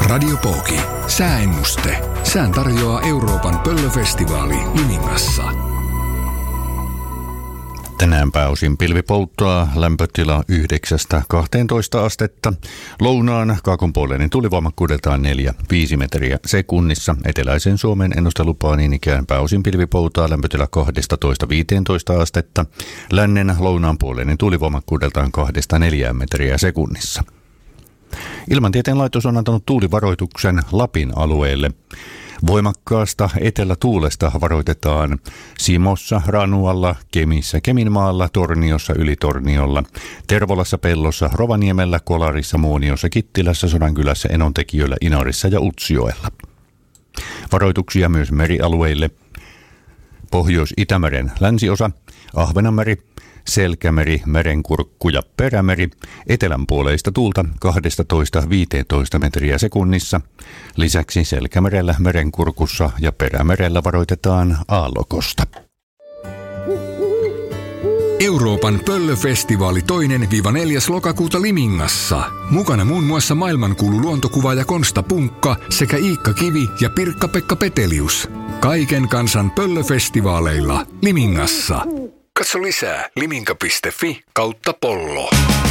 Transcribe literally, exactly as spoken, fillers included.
Radio Pooki. Sääennuste. Sään tarjoaa Euroopan pöllöfestivaali Limingassa. Tänään pääosin pilvipolttoa, lämpötila yhdeksästä kahteentoista astetta. Lounaan kaakonpuoleinen tulivoimakkuudeltaan neljä viisi metriä sekunnissa. Eteläisen Suomen ennustelupaa niin ikään pääosin pilvipolttoa, lämpötila kaksitoista viisitoista astetta. Lännen lounaanpuoleinen tulivoimakkuudeltaan kahdesta neljään metriä sekunnissa. Ilmantieteen laitos on antanut tuulivaroituksen Lapin alueelle. Voimakkaasta etelätuulesta varoitetaan Simossa, Ranualla, Kemissä, Keminmaalla, Torniossa, Ylitorniolla, Tervolassa, Pellossa, Rovaniemellä, Kolarissa, Muoniossa, Kittilässä, Sodankylässä, Enontekiöllä, Inarissa ja Utsjoella. Varoituksia myös merialueille. Pohjois-Itämeren länsiosa, Ahvenanmeri, Selkämeri, Merenkurkku ja Perämeri, etelänpuoleista tuulta kaksitoista viisitoista metriä sekunnissa. Lisäksi Selkämerellä, Merenkurkussa ja Perämerellä varoitetaan aallokosta. Euroopan pöllöfestivaali toinen neljäs lokakuuta Limingassa. Mukana muun muassa maailmankuulu luontokuvaaja Konsta Punkka sekä Iikka Kivi ja Pirkka-Pekka Petelius. Kaiken kansan pöllöfestivaaleilla Limingassa. Katso lisää liminka piste fi kautta pollo.